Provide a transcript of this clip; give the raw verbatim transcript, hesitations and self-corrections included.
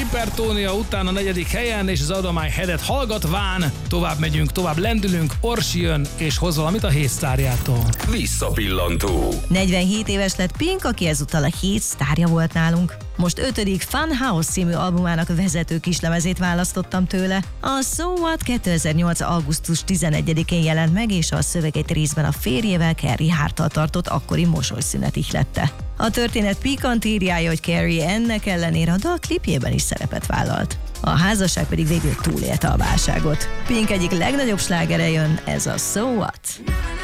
Hipertónia után a negyedik helyen, és az Adomány Headet hallgatván tovább megyünk, tovább lendülünk, Orsi jön, és hoz valamit a hét sztárjától. Visszapillantó. negyvenhét éves lett Pink, aki ezúttal a hét sztárja volt nálunk. Most ötödik Fun House című albumának vezető kislemezét választottam tőle. A So What kétezer-nyolc. augusztus tizenegyedikén jelent meg, és a szövegét részben a férjével, Carrie Harttal tartott akkori mosolyszünet ihlette. A történet pikantériája, hogy Carrie ennek ellenére a dal klipjében is szerepet vállalt. A házasság pedig végül túlélte a válságot. Pink egyik legnagyobb slágere jön, ez a So What.